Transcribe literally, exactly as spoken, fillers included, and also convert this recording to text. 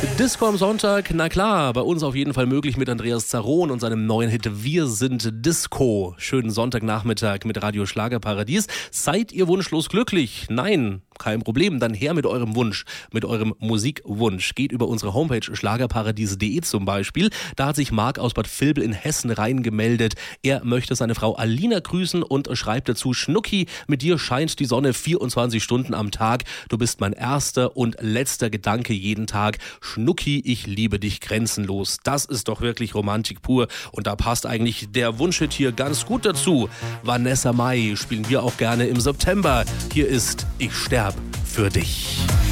Disco am Sonntag, na klar, bei uns auf jeden Fall möglich mit Andreas Zaron und seinem neuen Hit Wir sind Disco. Schönen Sonntagnachmittag mit Radio Schlagerparadies. Seid ihr wunschlos glücklich? Nein, kein Problem, dann her mit eurem Wunsch, mit eurem Musikwunsch. Geht über unsere Homepage schlagerparadies punkt de zum Beispiel. Da hat sich Marc aus Bad Vilbel in Hessen reingemeldet. Er möchte seine Frau Alina grüßen und schreibt dazu: Schnucki, mit dir scheint die Sonne vierundzwanzig Stunden am Tag. Du bist mein erster und letzter Gedanke jeden Tag. Schnucki, ich liebe dich grenzenlos. Das ist doch wirklich Romantik pur. Und da passt eigentlich der Wunschhit hier ganz gut dazu. Vanessa Mai spielen wir auch gerne im September. Hier ist Ich sterb für dich.